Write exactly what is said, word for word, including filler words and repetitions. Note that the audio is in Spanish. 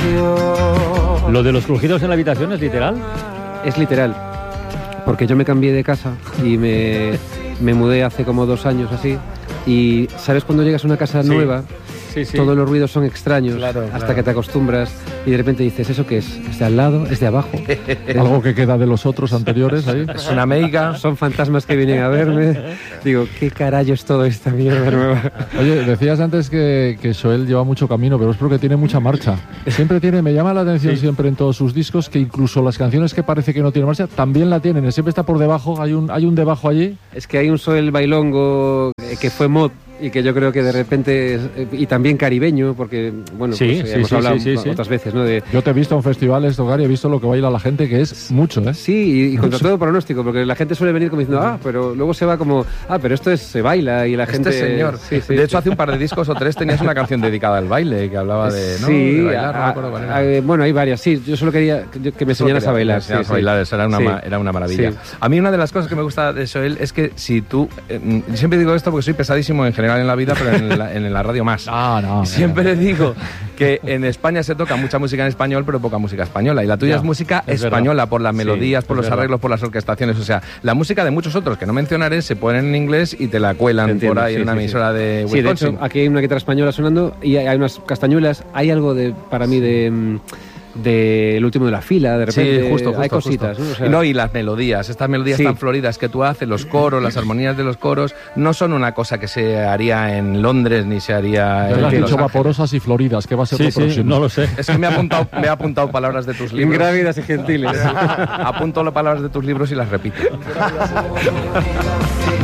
¿Lo de los crujidos en la habitación es literal? Es literal, porque yo me cambié de casa y me, me mudé hace como dos años así, y ¿sabes cuando llegas a una casa sí. nueva? Sí, sí. Todos los ruidos son extraños, claro, hasta claro. que te acostumbras y de repente dices, ¿eso qué es? ¿Es de al lado? ¿Es de abajo? ¿Algo que queda de los otros anteriores ahí? ¿Es una meiga? ¿Son fantasmas que vienen a verme? Digo, ¿qué carajo es toda esta mierda nueva? Oye, decías antes que, que Xoel lleva mucho camino, pero es porque tiene mucha marcha. Siempre tiene, me llama la atención sí. siempre en todos sus discos, que incluso las canciones que parece que no tienen marcha, también la tienen. Siempre está por debajo, hay un, hay un debajo allí. Es que hay un Xoel bailongo que fue mod, y que yo creo que de repente, y también caribeño, porque, bueno, sí, pues, sí, hemos sí, hablado sí, sí, otras veces, ¿no? De... Yo te he visto en festivales, Tocar, y he visto lo que baila la gente, que es mucho, ¿eh? Sí, y, y contra todo pronóstico, porque la gente suele venir como diciendo, ah, pero luego se va como, ah, pero esto es, se baila, y la gente... Este señor. Sí, sí, de hecho, sí. hace un par de discos o tres tenías una canción dedicada al baile, que hablaba de, ¿no? Sí, de bailar, a, no me acuerdo cuál era. A, bueno, hay varias, sí, yo solo quería que, que me enseñaras a bailar. Sí, sí. a bailar, eso era una, sí. ma, era una maravilla. Sí. A mí una de las cosas que me gusta de Xoel es que si tú... Eh, siempre digo esto porque soy pesadísimo en general en la vida, pero en la, en la radio más. No, no, Siempre no. digo que en España se toca mucha música en español, pero poca música española. Y la tuya no, es música es española, verdad. Por las melodías, sí, por los verdad. arreglos, por las orquestaciones. O sea, la música de muchos otros que no mencionaré se ponen en inglés y te la cuelan Entiendo, por ahí sí, en una sí, emisora sí. de Wisconsin. Sí, de hecho, aquí hay una guitarra española sonando y hay unas castañuelas. Hay algo de, para mí de... del de último de la fila, de repente sí, justo, justo, hay cositas, justo. ¿no? O sea, no, y las melodías, estas melodías sí. tan floridas que tú haces, los coros, las armonías de los coros, no son una cosa que se haría en Londres ni se haría en Los has dicho Ángeles. Vaporosas y floridas, ¿qué va a ser sí, lo sí, próximo? No lo sé. Es que me he apuntado, me he apuntado palabras de tus libros. Ingrávidas y gentiles. Apunto las palabras de tus libros y las repito.